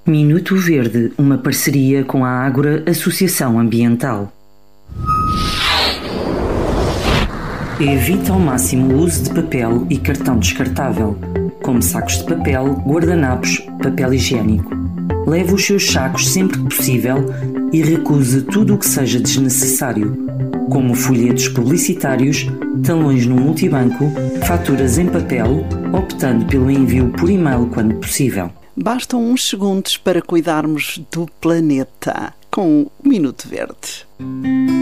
Minuto Verde, uma parceria com a Ágora Associação Ambiental. Evite ao máximo o uso de papel e cartão descartável, como sacos de papel, guardanapos, papel higiênico. Leve os seus sacos sempre que possível e recuse tudo o que seja desnecessário, como folhetos publicitários, talões no multibanco, faturas em papel, optando pelo envio por e-mail quando possível. Bastam uns segundos para cuidarmos do planeta com o Minuto Verde.